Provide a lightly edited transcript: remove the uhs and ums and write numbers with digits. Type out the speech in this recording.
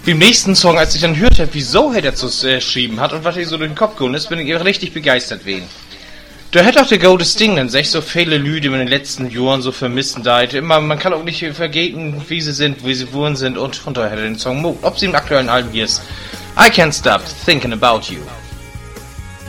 Wie im nächsten Song, als ich dann hörte, wieso er dazu geschrieben hat und was er so durch den Kopf gegangen ist, bin ich richtig begeistert wegen. Da hat auch der gutes Ding dann sich so viele Lüde in den letzten Jahren so vermissen da. Immer, man kann auch nicht vergeten, wie sie sind, wie sie wurden sind und von daher hat er den Song Mut. Ob sie im aktuellen Album hier ist. I can't stop thinking about you.